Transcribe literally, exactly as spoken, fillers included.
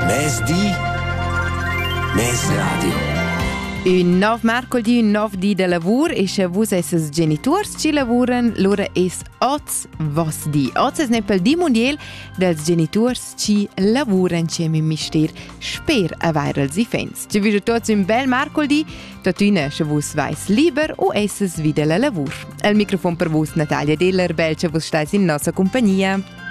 Mes di, mes radio. Un nov mercoledì, un nov di de lavur e se vus esses genitors ci lavuran, lura es oz vos di. Oz es nepel di mondial dels genitors ci lavuran ci mi mister sper avair als ifens. Ci viso tots un bel mercoledì, totuna se vus vais liber o esses wieder la lavur. El microfon per vus Natalia Deller, bel se vus stais in nossa compagnia.